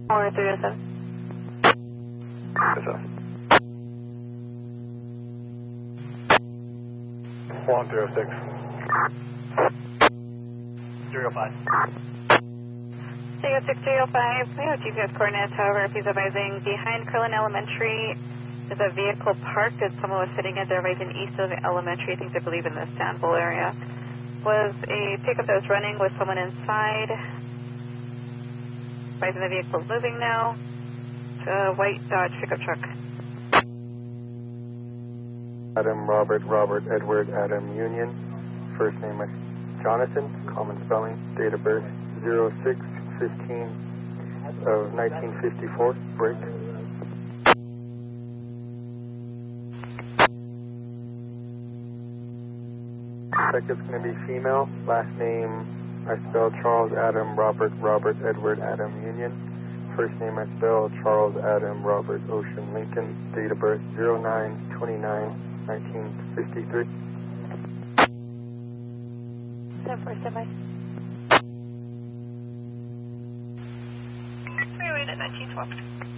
Or 307. Yes, sir. 106. 305. Take 6305. We have GPS coordinates, however, if he's advising behind Curlin Elementary, there's a vehicle parked and someone was sitting in there advising east of the elementary, I believe in the Stanville area. Was a pickup that was running with someone inside. Advising the vehicle's moving now. It's a white Dodge pickup truck. Adam, Robert, Edward, Adam, Union. First name is Jonathan, common spelling, date of birth 06/15 of 1954, break. Second's going to be female, last name I spell Charles Adam, Robert, Edward, Adam, Union. First name I spell Charles Adam, Robert, Ocean, Lincoln, date of birth 09/29/1953. 747. 308 at 1912.